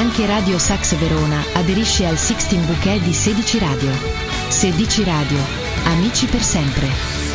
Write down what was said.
Anche Radio Sax Verona aderisce al 16 Bouquet di 16 Radio. 16 Radio, amici per sempre.